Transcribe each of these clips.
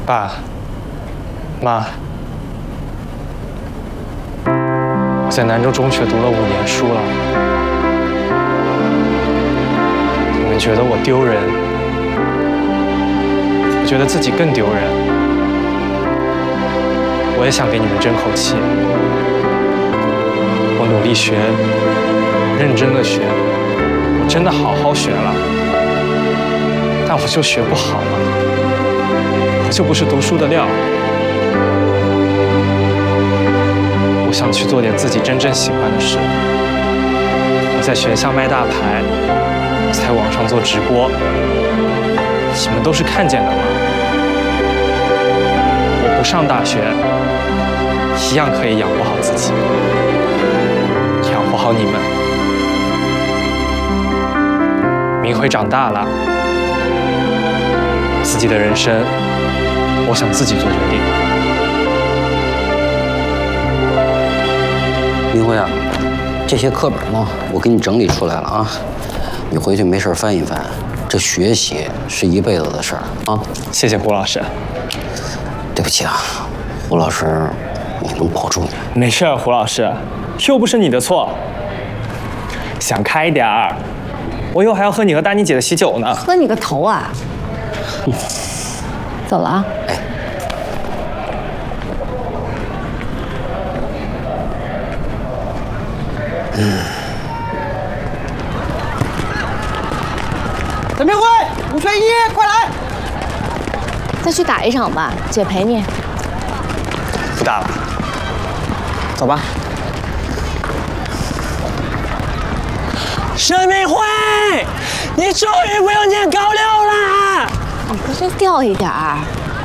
爸妈，我在南州中学读了5年书了，你们觉得我丢人，我觉得自己更丢人。我也想给你们争口气，我努力学，认真的学，我真的好好学了，但我就学不好嘛，我就不是读书的料。我想去做点自己真正喜欢的事。我在学校卖大牌，我在网上做直播，你们都是看见的吗？我不上大学，一样可以养活好自己，养活好你们。明辉长大了，自己的人生，我想自己做决定。 明辉啊，这些课本呢，我给你整理出来了啊，你回去没事翻一翻。这学习是一辈子的事儿啊。 谢谢胡老师。 对不起啊，胡老师，你能保住你？ 没事，胡老师，又不是你的错。想开点儿，我以后还要喝你和丹妮姐的喜酒呢。 喝你个头啊！走了啊。 哎。 陈明辉，5缺1，快来！ 再去打一场吧，姐陪你。 不打了，走吧。 沈明辉，你终于不用念高6了。 你不就掉一点儿？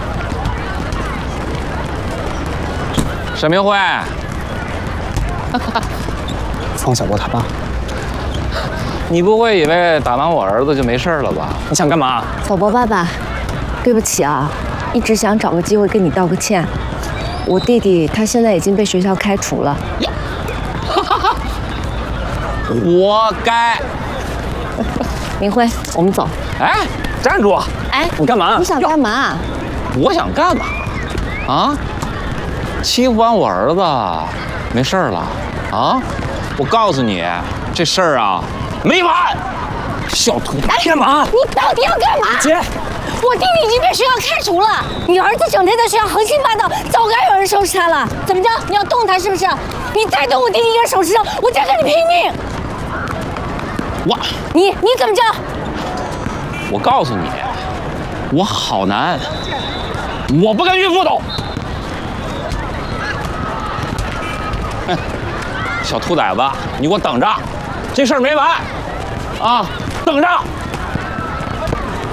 沈明辉， 方小波他爸， 你不会以为打完我儿子就没事了吧？ 你想干嘛？ 小波爸爸，对不起啊，一直想找个机会跟你道个歉。我弟弟他现在已经被学校开除了。 活该！ 明辉，我们走。 哎，站住！ 哎， 你干嘛？ 你想干嘛？ 我想干嘛？啊？欺负完我儿子，没事了啊？我告诉你，这事儿啊没完！小兔崽干嘛？ 你到底要干嘛？ 姐， 我弟弟已经被学校开除了，你儿子整天在学校横行霸道，早该有人收拾他了。怎么着？你要动他是不是？你再动我弟弟一根手指头，我再跟你拼命！你怎么着？ 我告诉你，我好难，我不跟孕妇斗。哼，小兔崽子，你给我等着，这事儿没完，啊，等着！